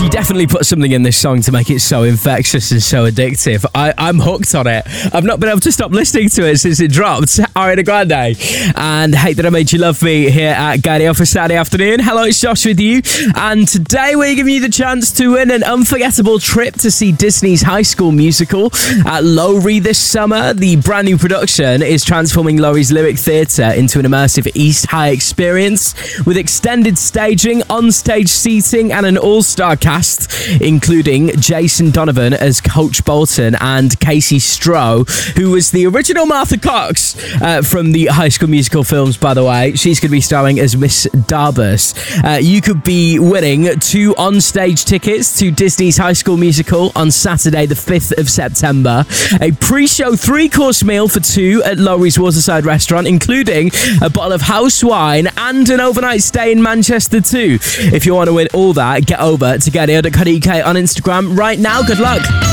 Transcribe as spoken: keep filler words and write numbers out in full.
You definitely put something in this song to make it so infectious and so addictive. I, I'm hooked on it. I've not been able to stop listening to it since it dropped. Ariana Grande and Hate That I Made You Love Me here at Gadio for Saturday afternoon. Hello, it's Josh with you. And today we're giving you the chance to win an unforgettable trip to see Disney's High School Musical at Lowry this summer. The brand new production is transforming Lowry's Lyric Theatre into an immersive East High experience with extended staging, on-stage seating, and an all-star cast, including Jason Donovan as Coach Bolton and Casey Stroh, who was the original Martha Cox uh, from the High School Musical films, by the way. She's going to be starring as Miss Darbus. Uh, you could be winning two on-stage tickets to Disney's High School Musical on Saturday, the fifth of September, a pre-show three-course meal for two at Lowry's Waterside Restaurant, including a bottle of house wine and an overnight stay in Manchester too. If you want to win all that, get over to gadio dot co dot uk on Instagram right now. Good luck.